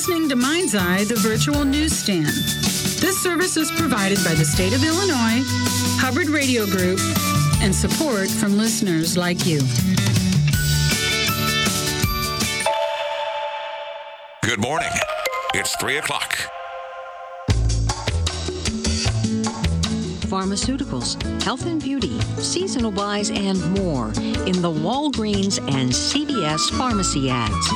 listening to Mind's Eye, the virtual newsstand. This service is provided by the state of Illinois, Hubbard Radio Group, and support from listeners like you. Good morning. It's 3 o'clock. Pharmaceuticals, health and beauty, seasonal buys, and more in the Walgreens and CVS pharmacy ads.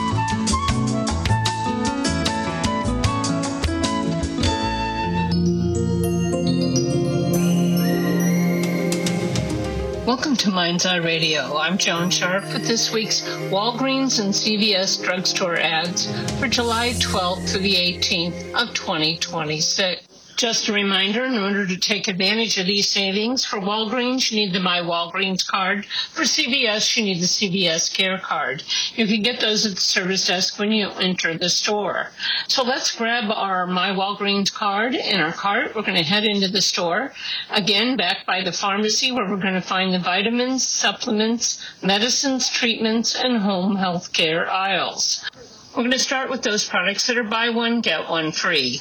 Welcome to Mind's Eye Radio. I'm Joan Sharp with this week's Walgreens and CVS drugstore ads for July 12th to the 18th of 2026. Just a reminder, in order to take advantage of these savings, for Walgreens, you need the My Walgreens card. For CVS, you need the CVS Care card. You can get those at the service desk when you enter the store. So let's grab our My Walgreens card and our cart. We're going to head into the store. Again, back by the pharmacy, where we're going to find the vitamins, supplements, medicines, treatments, and home health care aisles. We're going to start with those products that are buy one, get one free.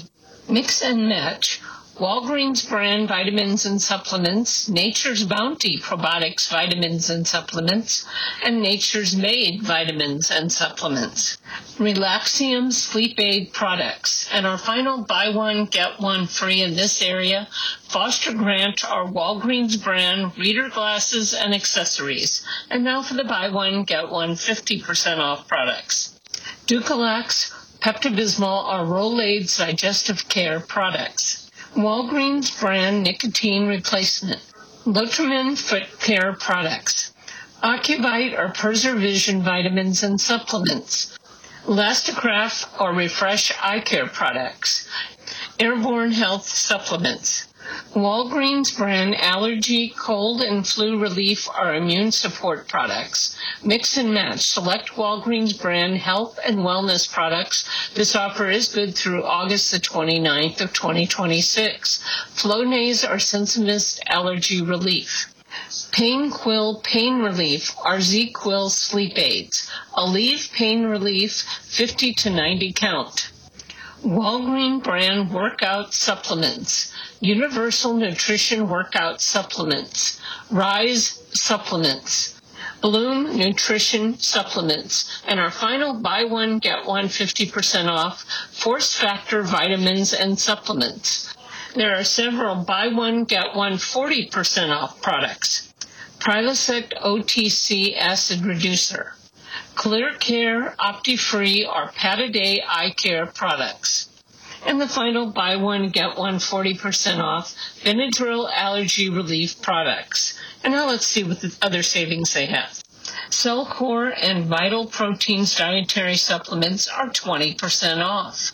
Mix and match Walgreens brand vitamins and supplements, Nature's Bounty probiotics, vitamins and supplements, and Nature's Made vitamins and supplements. Relaxium sleep aid products. And our final buy one, get one free in this area, Foster Grant, our Walgreens brand reader glasses and accessories. And now for the buy one, get one 50% off products. Ducalax, Pepto-Bismol are Rolaids digestive care products. Walgreens brand nicotine replacement. Lotrimin foot care products. Ocuvite or Preservision vitamins and supplements. Elasticraft or Refresh eye care products. Airborne health supplements. Walgreens brand allergy, cold, and flu relief are immune support products. Mix and match select Walgreens brand health and wellness products. This offer is good through August the 29th of 2026. Flonase or Sensimist allergy relief. Pain Quill pain relief are Z-Quill sleep aids. Aleve pain relief 50 to 90 count. Walgreens brand workout supplements. Universal Nutrition Workout Supplements, Rise Supplements, Bloom Nutrition Supplements, and our final buy one, get one 50% off, Force Factor Vitamins and Supplements. There are several buy one, get one 40% off products. Prilosec OTC Acid Reducer, Clear Care OptiFree or Pat-A-Day Eye Care products. And the final buy one, get one 40% off Benadryl allergy relief products. And now let's see what the other savings they have. Cellcore and Vital Proteins dietary supplements are 20% off.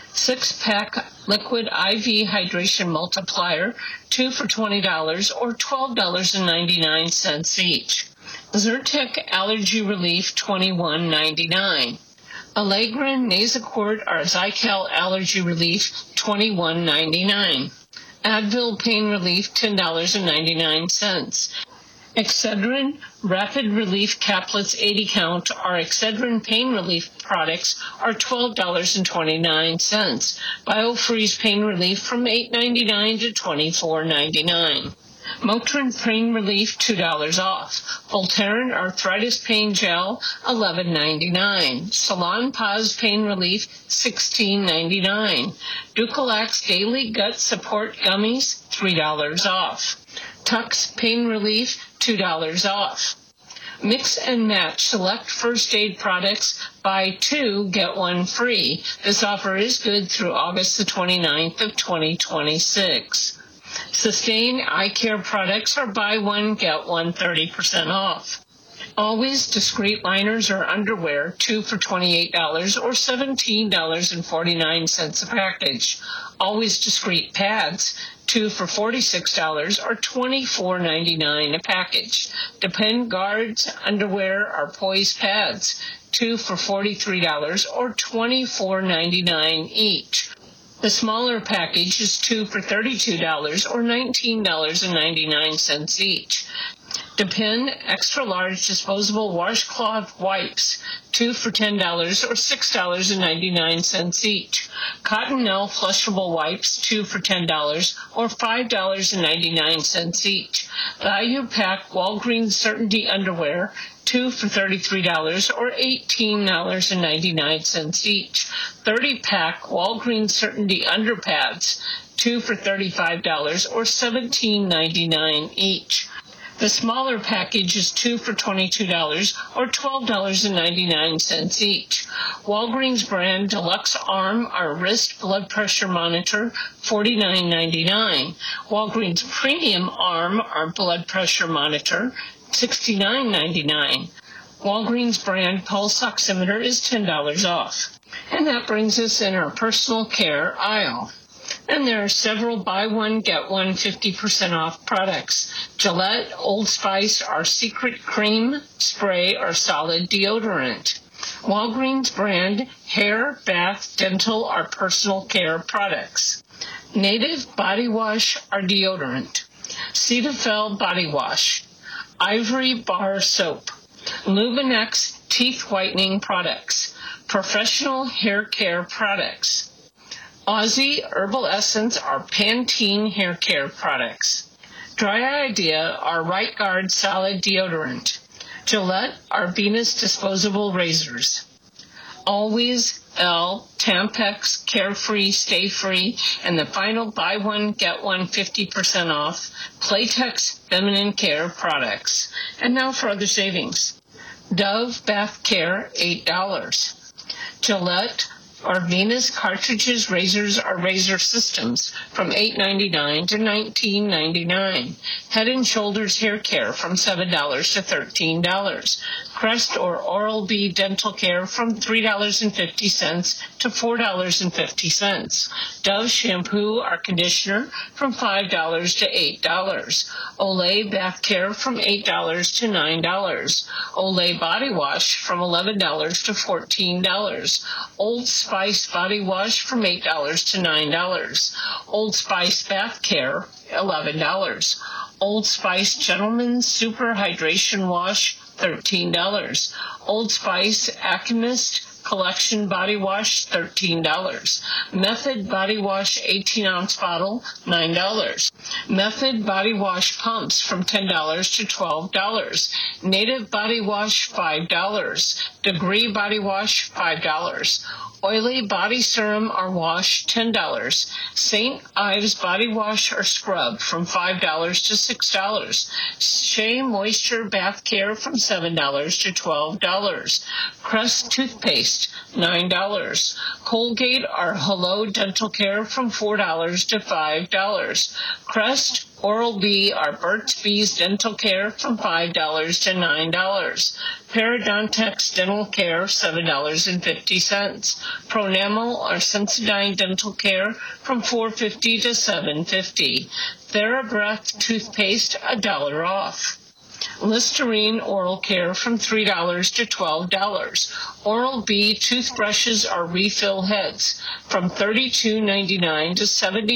6-pack liquid IV hydration multiplier, 2 for $20 or $12.99 each. Zyrtec allergy relief, $21.99. Allegra Nasacort or Zycal allergy relief, $21.99. Advil pain relief, $10.99. Excedrin rapid relief caplets 80 count or Excedrin pain relief products are $12.29. BioFreeze pain relief from $8.99 to $24.99. Motrin pain relief, $2 off. Voltaren arthritis pain gel, $11.99. Salon Pause pain relief, $16.99. Ducalax daily gut support gummies, $3 off. Tux pain relief, $2 off. Mix and match select first aid products, buy two, get one free. This offer is good through August the 29th of 2026. Sustain eye care products are buy one, get one 30% off. Always discreet liners or underwear, 2 for $28 or $17.49 a package. Always discreet pads, 2 for $46 or $24.99 a package. Depend guards, underwear, or poise pads, 2 for $43 or $24.99 each. The smaller package is 2 for $32 or $19.99 each. Depend extra large disposable washcloth wipes, 2 for $10 or $6.99 each. Cottonelle flushable wipes, 2 for $10 or $5.99 each. Value pack Walgreens Certainty underwear, 2 for $33 or $18.99 each. 30-pack Walgreens Certainty underpads, 2 for $35 or $17.99 each. The smaller package is 2 for $22 or $12.99 each. Walgreens brand Deluxe Arm or Wrist Blood Pressure Monitor, $49.99. Walgreens Premium Arm or Blood Pressure Monitor, $69.99. Walgreens brand Pulse Oximeter is $10 off. And that brings us in our personal care aisle. And there are several buy one, get one 50% off products. Gillette, Old Spice, our Secret Cream, Spray, or Solid Deodorant. Walgreens brand hair, bath, dental, or personal care products. Native Body Wash or Deodorant. Cetaphil Body Wash. Ivory Bar Soap. Luminex Teeth Whitening Products. Professional Hair Care Products. Aussie Herbal Essence or Pantene Hair Care Products. Dry Idea or Right Guard Solid Deodorant. Gillette or Venus Disposable Razors. Always, L, Tampax, Carefree, Stay Free, and the final buy one, get one 50% off, Playtex Feminine Care Products. And now for other savings. Dove Bath Care, $8. Gillette or Venus cartridges, razors, or razor systems from $8.99 to $19.99. Head and Shoulders hair care from $7 to $13. Crest or Oral-B dental care from $3.50 to $4.50. Dove shampoo or conditioner from $5 to $8. Olay bath care from $8 to $9. Olay body wash from $11 to $14. Old Spice body wash from $8 to $9. Old Spice bath care, $11. Old Spice Gentleman's Super Hydration Wash, $13. Old Spice Alchemist Collection Body Wash, $13. Method Body Wash 18-ounce bottle, $9. Method Body Wash pumps from $10 to $12. Native Body Wash, $5. Degree Body Wash, $5. Oily Body Serum or Wash, $10. St. Ives Body Wash or Scrub from $5 to $6. Shea Moisture Bath Care from $7 to $12. Crest Toothpaste, $9. Colgate or Hello Dental Care from $4 to $5. Crest Oral-B or Burt's Bees Dental Care from $5 to $9. Parodontax Dental Care, $7.50. Pronamel or Sensodyne Dental Care from $4.50 to $7.50. TheraBreath Toothpaste, $1 off. Listerine Oral Care from $3 to $12. Oral-B toothbrushes or refill heads from $32.99 to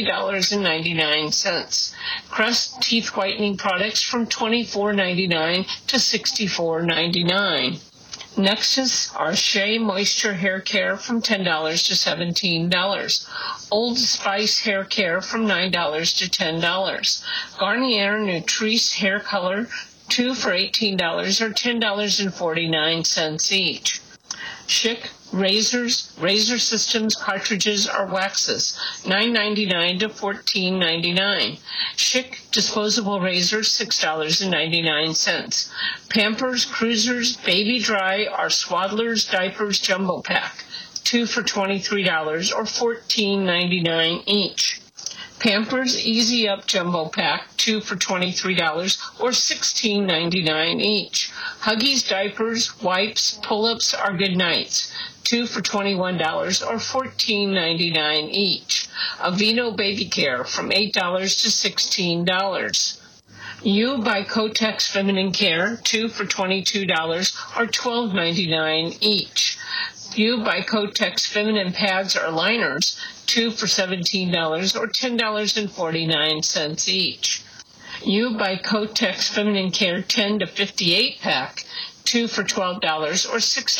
$70.99. Crest Teeth Whitening Products from $24.99 to $64.99. Nexus or Shea Moisture Hair Care from $10 to $17. Old Spice Hair Care from $9 to $10. Garnier Nutrice Hair Color, 2 for $18 or $10.49 each. Schick razors, razor systems, cartridges, or waxes, $9.99 to $14.99. Schick disposable razors, $6.99. Pampers, Cruisers, Baby Dry, or Swaddlers diapers jumbo pack, 2 for $23 or $14.99 each. Pampers Easy Up Jumbo Pack, 2 for $23 or $16.99 each. Huggies Diapers, Wipes, Pull-Ups, or Goodnights, 2 for $21 or $14.99 each. Aveeno Baby Care from $8 to $16. You by Kotex Feminine Care, 2 for $22 or $12.99 each. You by Kotex Feminine Pads or Liners, 2 for $17 or $10.49 each. You by Kotex Feminine Care 10 to 58 pack, 2 for $12 or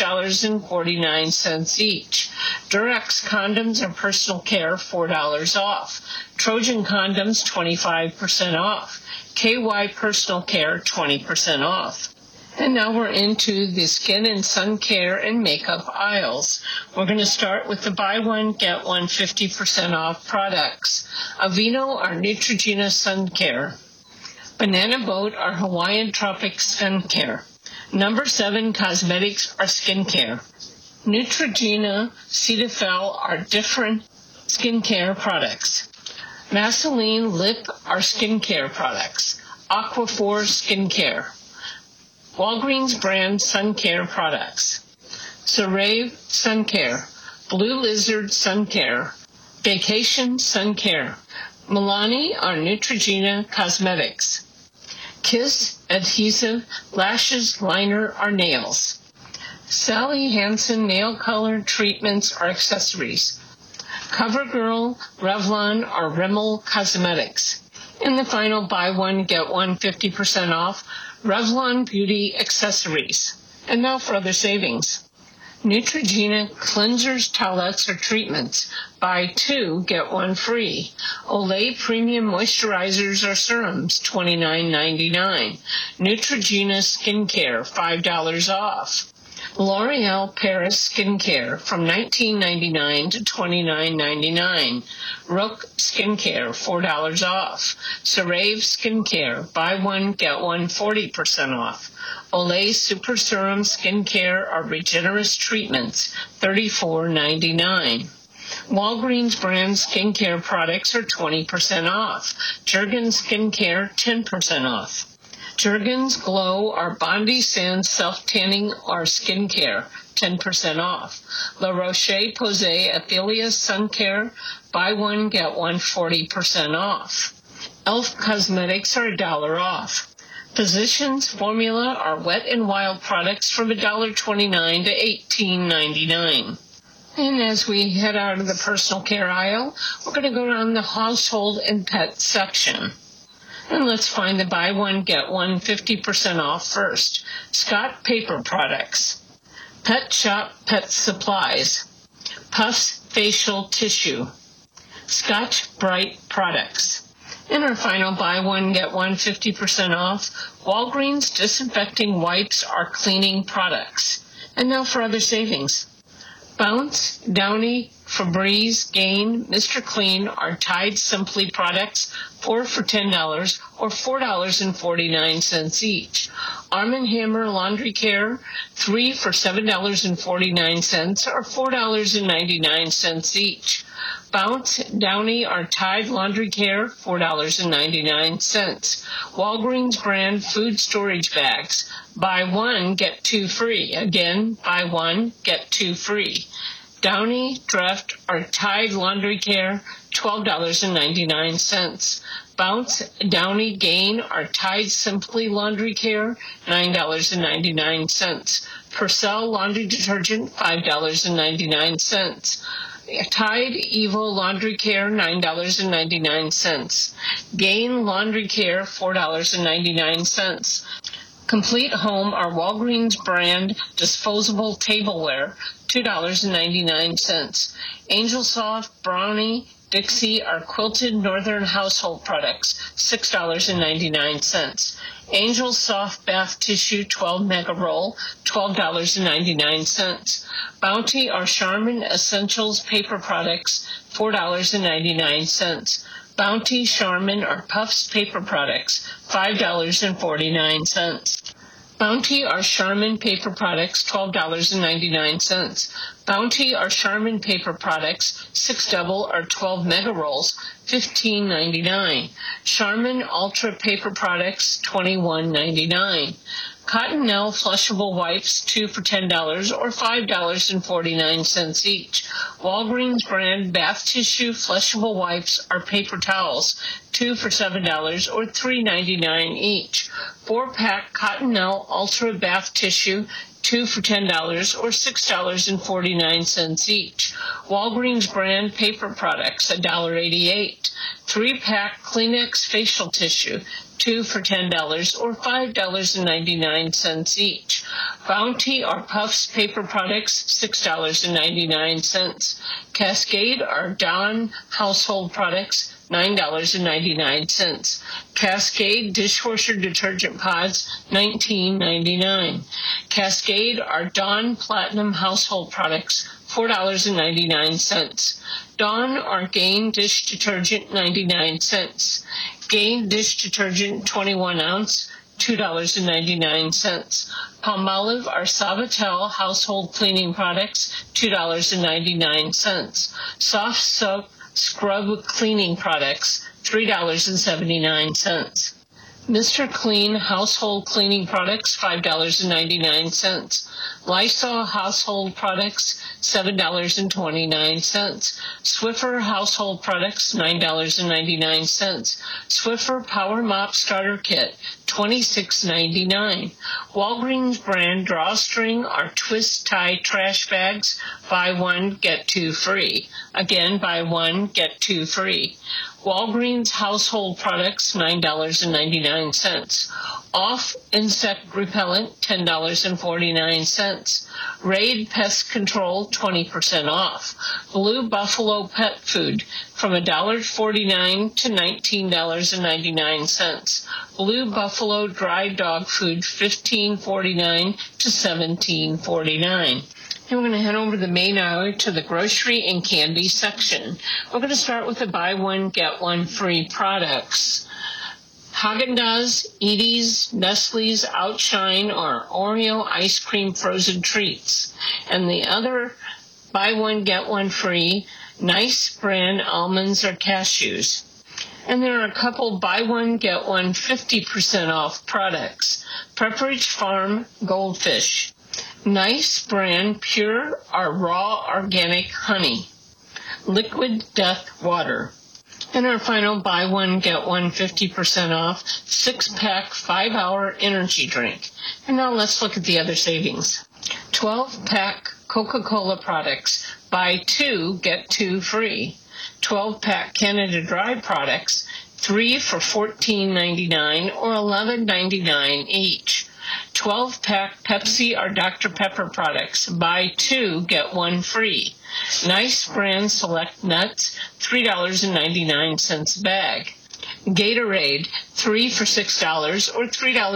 $6.49 each. Durex condoms and personal care, $4 off. Trojan condoms, 25% off. KY personal care, 20% off. And now we're into the skin and sun care and makeup aisles. We're going to start with the buy one, get one 50% off products. Aveeno, our Neutrogena Sun Care. Banana Boat, our Hawaiian Tropic Sun Care. Number 7 Cosmetics, our skincare. Neutrogena, Cetaphil, our different skincare products. Vaseline Lip, our skincare products. Aquaphor Skincare. Walgreens brand sun care products. Cerave Sun Care. Blue Lizard Sun Care. Vacation Sun Care. Milani, our Neutrogena Cosmetics. Kiss Adhesive Lashes Liner, our nails. Sally Hansen Nail Color Treatments, our accessories. CoverGirl Revlon, our Rimmel Cosmetics. And the final buy one, get one 50% off, Revlon Beauty Accessories. And now for other savings. Neutrogena Cleansers, Towelettes, or Treatments. Buy 2, get 1 free. Olay Premium Moisturizers or Serums, $29.99. Neutrogena Skincare, $5 off. L'Oreal Paris Skincare from $19.99 to $29.99. Rook Skincare, $4 off. Cerave Skincare, buy one, get one 40% off. Olay Super Serum Skincare or Regenerous Treatments, $34.99. Walgreens brand skincare products are 20% off. Jergens Skincare, 10% off. Jergens Glow or Bondi Sands Self-Tanning or Skincare, 10% off. La Roche-Posay Athelia Sun Care, buy one, get one 40% off. e.l.f. Cosmetics are $1 off. Physicians Formula are Wet n Wild products from $1.29 to $18.99. And as we head out of the personal care aisle, we're going to go down the household and pet section. And let's find the buy one, get one 50% off first. Scott Paper Products. Pet Shop Pet Supplies. Puffs Facial Tissue. Scotch Bright Products. And our final buy one, get one 50% off. Walgreens Disinfecting Wipes are cleaning products. And now for other savings. Bounce, Downy, Febreze, Gain, Mr. Clean are Tide Simply products, 4 for $10 or $4.49 each. Arm & Hammer Laundry Care, 3 for $7.49 or $4.99 each. Bounce, Downy or Tide Laundry Care, $4.99. Walgreens brand food storage bags. Buy one, get two free. Again, buy one, get two free. Downy, Dreft, or Tide Laundry Care, $12.99. Bounce, Downy, Gain, or Tide Simply Laundry Care, $9.99. Purcell Laundry Detergent, $5.99. Tide Evo Laundry Care, $9.99. Gain Laundry Care, $4.99. Complete Home or Walgreens brand disposable tableware, $2.99. Angel Soft, Brownie, Dixie are quilted northern household products, $6.99. Angel Soft Bath Tissue 12 Mega Roll, $12.99. Bounty or Charmin Essentials Paper Products, $4.99. Bounty, Charmin, or Puffs Paper Products, $5.49. Bounty or Charmin Paper Products, $12.99. Bounty or Charmin Paper Products, 6 double or 12 mega rolls, $15.99. Charmin Ultra Paper Products, $21.99. Cottonelle Flushable Wipes, 2 for $10 or $5.49 each. Walgreens brand bath tissue flushable wipes or paper towels, 2 for $7 or $3.99 each. 4-pack Cottonelle Ultra Bath Tissue, 2 for $10 or $6.49 each. Walgreens brand paper products, $1.88. 3-pack Kleenex facial tissue, 2 for $10 or $5.99 each. Bounty or Puffs paper products, $6.99. Cascade or Dawn household products, $9.99. Cascade dishwasher detergent pods, $19.99. Cascade or Dawn Platinum household products, $4.99. Dawn or Gain dish detergent, 99 cents. Gain dish detergent, 21 ounce, $2.99. Palmolive or Sabatel household cleaning products, $2.99. Soft soap scrub cleaning products, $3.79. Mr. Clean household cleaning products, $5.99. Lysol household products, $7.29. Swiffer household products, $9.99. Swiffer Power Mop Starter Kit, $26.99. Walgreens brand drawstring or twist tie trash bags, buy one, get two free. Again, buy one, get two free. Walgreens household products, $9.99. Off insect repellent, $10.49. Raid Pest Control, 20% off. Blue Buffalo Pet Food, from $1.49 to $19.99. Blue Buffalo Dry Dog Food, $15.49 to $17.49. And we're going to head over the main aisle to the grocery and candy section. We're going to start with the buy one, get one free products. Haagen-Dazs, Edy's, Nestle's Outshine, or Oreo ice cream frozen treats. And the other buy one, get one free, Nice brand almonds or cashews. And there are a couple buy one, get one 50% off products. Pepperidge Farm Goldfish. Nice brand pure or raw organic honey. Liquid Death water. And our final buy one, get one 50% off 6-pack 5-hour energy drink. And now let's look at the other savings. 12-pack Coca-Cola products. Buy 2, get 2 free. 12-pack Canada Dry products. 3 for $14.99 or $11.99 each. 12-pack Pepsi or Dr. Pepper products. Buy 2, get 1 free. Nice brand select nuts, $3.99 a bag. Gatorade, 3 for $6 or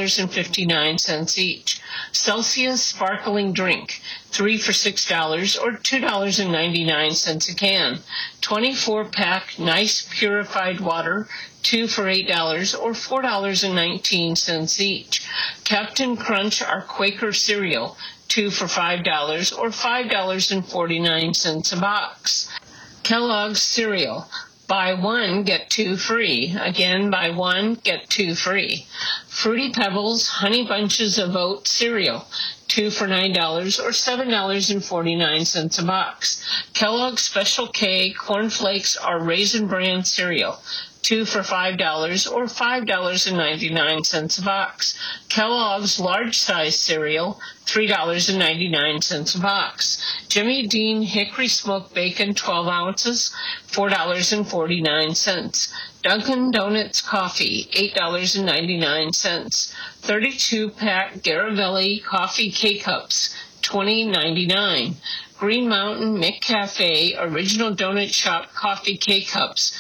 $3.59 each. Celsius sparkling drink, 3 for $6 or $2.99 a can. 24-pack nice purified water, 2 for $8 or $4.19 each. Captain Crunch or Quaker cereal, 2 for $5 or $5.49 a box. Kellogg's cereal, buy 1, get 2 free. Again, buy 1, get 2 free. Fruity Pebbles Honey Bunches of Oat cereal, 2 for $9 or $7.49 a box. Kellogg's Special K Corn Flakes or Raisin Bran cereal, 2 for $5 or $5.99 a box. Kellogg's large size cereal, $3.99 a box. Jimmy Dean Hickory Smoked Bacon, 12 ounces, $4.49. Dunkin' Donuts Coffee, $8.99. 32-pack Garavelli Coffee K-Cups, $20.99. Green Mountain McCafe Original Donut Shop Coffee K-Cups,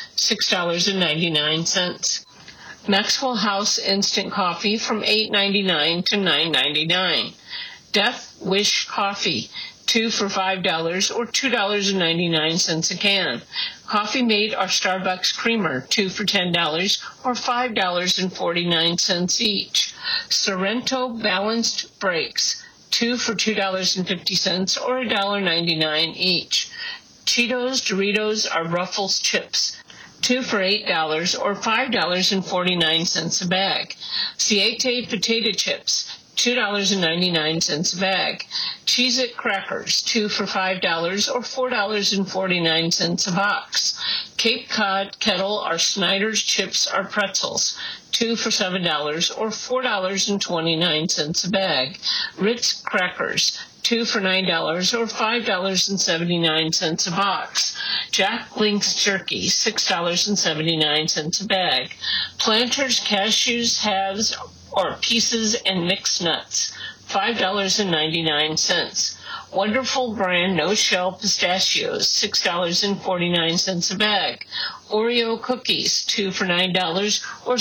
$6.99. Maxwell House Instant Coffee from $8.99 to $9.99. Death Wish Coffee, 2 for $5 or $2.99 a can. Coffee Mate or Starbucks Creamer, 2 for $10 or $5.49 each. Sorrento Balanced Breaks, 2 for $2.50 or $1.99 each. Cheetos, Doritos, or Ruffles chips, 2 for $8 or $5.49 a bag. Siete potato chips, $2.99 a bag. Cheez-It crackers, 2 for $5 or $4.49 a box. Cape Cod Kettle or Snyder's chips or pretzels, 2 for $7 or $4.29 a bag. Ritz crackers, 2 for $9 or $5.79 a box. Jack Link's jerky, $6.79 a bag. Planters cashews, halves or pieces and mixed nuts, $5.99. Wonderful brand no-shell pistachios, $6.49 a bag. Oreo cookies, 2 for $9 or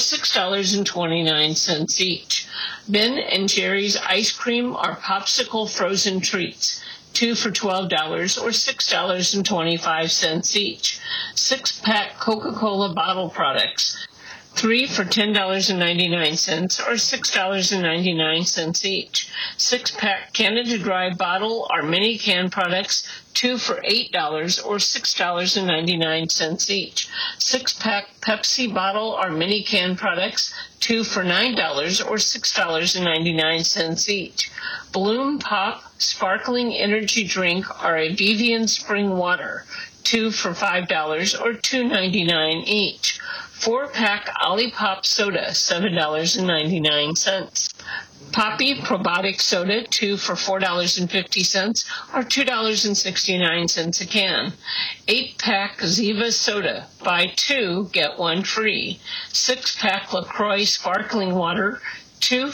$6.29 each. Ben and Jerry's ice cream or popsicle frozen treats, 2 for $12 or $6.25 each. 6-pack Coca-Cola bottle products, 3 for $10.99 or $6.99 each. 6-pack Canada Dry bottle or mini can products, 2 for $8 or $6.99 each. 6-pack Pepsi bottle or mini can products, 2 for $9 or $6.99 each. Bloom Pop sparkling energy drink or Evian spring water, 2 for $5 or $2.99 each. 4-pack Olipop soda, $7.99. Poppy probiotic soda, 2 for $4.50 or $2.69 a can. 8-pack Ziva soda, buy 2, get 1 free. 6-pack LaCroix sparkling water, 2